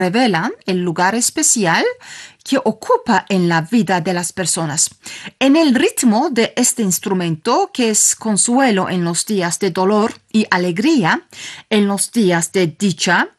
revelan el lugar especial que ocupa en la vida de las personas. En el ritmo de este instrumento, que es consuelo en los días de dolor y alegría en los días de dicha,